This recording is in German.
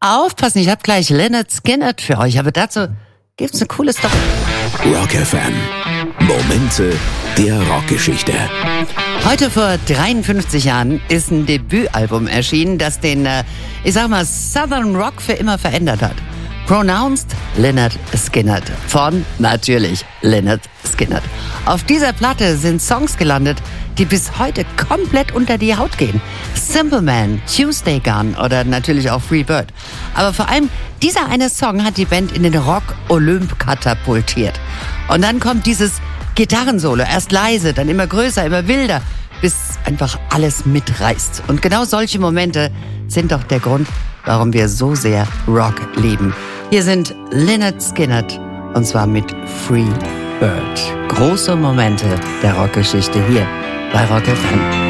aufpassen, ich habe gleich Lynyrd Skynyrd für euch, aber dazu gibt's eine coole Story. Rock FM. Momente der Rockgeschichte. Heute vor 53 Jahren ist ein Debütalbum erschienen, das den, Southern Rock für immer verändert hat. Pronounced Lynyrd Skynyrd von, natürlich, Lynyrd Skynyrd. Auf dieser Platte sind Songs gelandet, die bis heute komplett unter die Haut gehen. Simple Man, Tuesday Gun oder natürlich auch Free Bird. Aber vor allem dieser eine Song hat die Band in den Rock-Olymp katapultiert. Und dann kommt dieses Gitarrensolo, erst leise, dann immer größer, immer wilder, bis einfach alles mitreißt. Und genau solche Momente sind doch der Grund, warum wir so sehr Rock lieben. Hier sind Lynyrd Skynyrd und zwar mit Free Bird. Große Momente der Rockgeschichte hier bei Rock FM.